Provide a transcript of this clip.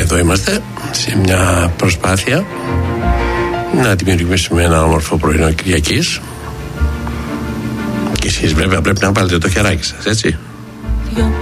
εδώ είμαστε σε μια προσπάθεια να δημιουργήσουμε ένα όμορφο πρωινό Κυριακής. Και εσείς βέβαια πρέπει να βάλετε το χεράκι σας, έτσι.